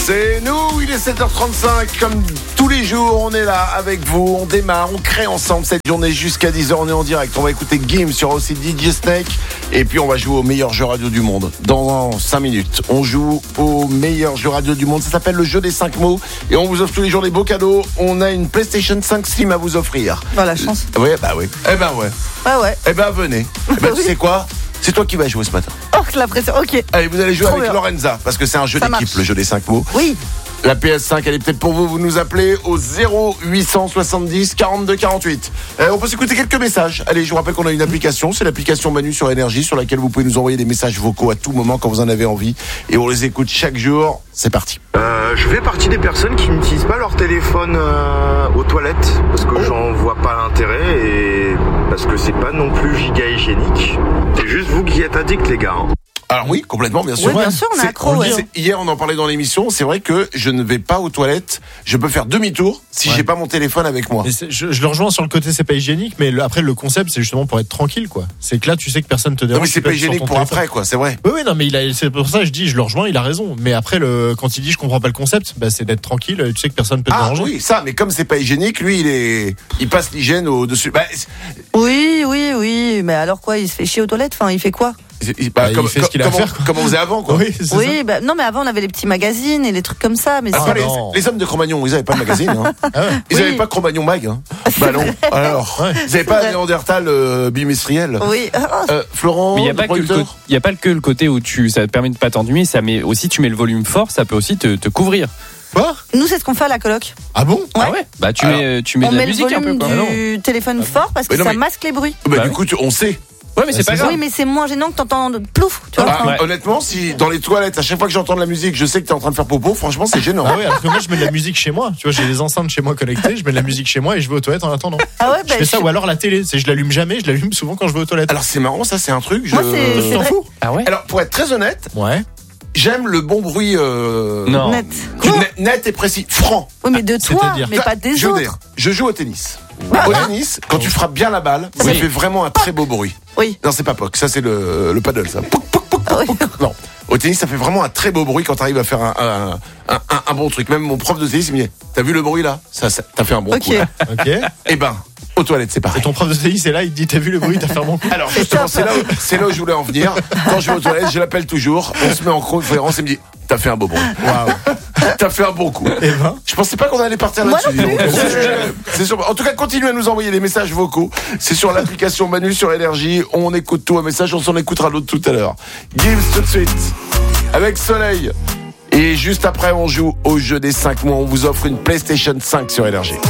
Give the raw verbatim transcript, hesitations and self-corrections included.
C'est nous, il est sept heures trente-cinq, comme tous les jours, on est là avec vous, on démarre, on crée ensemble cette journée jusqu'à dix heures, on est en direct, on va écouter Gims sur aussi D J Snake, et puis on va jouer au meilleur jeu radio du monde. Dans cinq minutes, on joue au meilleur jeu radio du monde, ça s'appelle le jeu des cinq mots, et on vous offre tous les jours des beaux cadeaux, on a une PlayStation cinq Slim à vous offrir. Oh la chance. Oui, bah oui, eh ben ouais. Ouais, ouais. Eh ben venez, eh ben tu sais quoi ? C'est toi qui vas jouer ce matin. Oh, la pression, ok. Allez, vous allez jouer Trop avec bien. Lorenza, parce que c'est un jeu Ça d'équipe, marche. le jeu des cinq mots. Oui. La P S cinq, elle est peut-être pour vous. Vous nous appelez au zéro huit cent soixante-dix quarante-deux quarante-huit. Euh, on peut s'écouter quelques messages. Allez, je vous rappelle qu'on a une application. C'est l'application Manu sur Énergie, sur laquelle vous pouvez nous envoyer des messages vocaux à tout moment quand vous en avez envie. Et on les écoute chaque jour. C'est parti. Euh, je fais partie des personnes qui n'utilisent pas leur téléphone euh, aux toilettes parce que j'en vois pas l'intérêt et parce que c'est pas non plus giga hygiénique. C'est juste vous qui êtes addict, les gars. hein. Alors oui, complètement, bien sûr. Oui, bien sûr, on est C'est- accro, ouais. c'est- Hier, on en parlait dans l'émission. C'est vrai que je ne vais pas aux toilettes. Je peux faire demi-tour si Ouais. j'ai pas mon téléphone avec moi. Et c'est- je, je le rejoins sur le côté, c'est pas hygiénique, mais le- après le concept, c'est justement pour être tranquille, quoi. C'est que là, tu sais que personne te dérange. Non, mais c'est tu peux pas être sur hygiénique ton pour téléphone. après, quoi. C'est vrai. Oui, oui, non, mais il a, c'est pour ça que je dis, je le rejoins, il a raison. Mais après, le, quand il dit, je comprends pas le concept, bah, c'est d'être tranquille, tu sais que personne peut te Ah déranger. oui, ça. Mais comme c'est pas hygiénique, lui, il est, il passe l'hygiène au dessus. Bah, c'est- Oui, oui, oui. Mais alors quoi, il se fait chier aux toilettes? Enfin, il fait quoi? il, Bah, il fait ce qu'il a à comme, on- faire, quoi. comme on faisait avant, quoi. Oui, c'est ça. Oui, bah, non, mais avant, on avait les petits magazines et les trucs comme ça. Mais Après, c'est- les, non. les hommes de Cro-Magnon, ils avaient pas de magazine. Hein. Ah ouais. Ils Oui. avaient pas Cro-Magnon Mag. Hein. Bah non. Alors, Ouais. ils avaient pas vrai. Néandertal euh, bimestriel. Oui. Ah, Euh, Florent, Mais il n'y a, le pas que le producteur côté- y a pas que le côté où tu, ça te permet de pas t'ennuyer, ça met aussi, tu mets le volume fort, ça peut aussi te, te couvrir. Quoi? nous, c'est ce qu'on fait à la coloc. Ah bon? Ah ouais Bah tu Alors, mets, tu mets On de la met le musique un peu volume quoi. du téléphone fort parce que Mais non, ça mais- masque les bruits. Bah, Bah du ouais. coup, tu- on sait. Ouais, mais c'est Bah, pas c'est grave. Oui, mais c'est moins gênant que t'entends plouf. Tu vois. Ah, ouais. Honnêtement, si dans les toilettes, à chaque fois que j'entends de la musique, je sais que t'es en train de faire popo, franchement, c'est gênant. Ah ouais, alors que moi, je mets de la musique chez moi. Tu vois, j'ai les enceintes chez moi connectées, je mets de la musique chez moi et je vais aux toilettes en attendant. Ah ouais, Je bah, fais ça, je- ou alors la télé. C'est, je l'allume jamais, je l'allume souvent quand je vais aux toilettes. Alors, c'est marrant, ça, c'est un truc. Je... Moi, c'est- Tu t'en vrai. fous? Ah ouais Alors, pour être très honnête, Ouais. j'aime le bon bruit euh, Non. net. net, net et précis, franc. Oui, mais de toi, C'est-à-dire mais pas des je, veux autres. dire, je joue au tennis. Bah, Au ouais. tennis, quand tu frappes bien la balle, ça Oui. fait vraiment un très beau bruit. Oui. Non, c'est pas poc, ça c'est le, le paddle, ça. Pouc, pouc, pouc, Ah oui. pouc. Non, au tennis, ça fait vraiment un très beau bruit quand tu arrives à faire un, un, un, un- un bon truc. Même mon prof de tennis, il me dit, t'as vu le bruit là? Ça, ça t'as fait un bon Ok. coup. Ok. Eh ben, aux toilettes, c'est Et pareil. ton prof de tennis est là, il te dit, t'as vu le bruit, t'as fait un bon coup. Alors justement, top. c'est là, où, c'est là où je voulais en venir. Quand je vais aux toilettes, je l'appelle toujours. On se met en conférence et il me dit, t'as fait un beau bruit. Waouh. T'as fait un bon coup. Eh ben. Je pensais pas qu'on allait partir Moi là-dessus. non plus. Donc, c'est- c'est sûr. En tout cas, continuez à nous envoyer des messages vocaux. C'est sur l'application Manu sur Énergie. On écoute tout un message, on s'en écoutera l'autre tout à l'heure. Gims tout de suite avec Soleil. Et juste après, on joue au jeu des cinq mois. On vous offre une PlayStation cinq sur Énergie.